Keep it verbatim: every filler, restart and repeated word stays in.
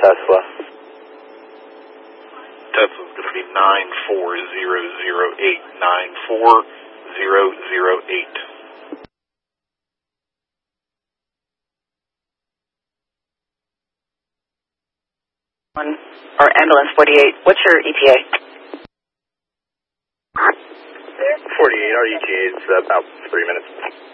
Tesla. Tesla's going to be nine four zero zero eight, nine four zero zero eight. One, or ambulance forty-eight, what's your E T A? forty-eight, our E T A is about three minutes.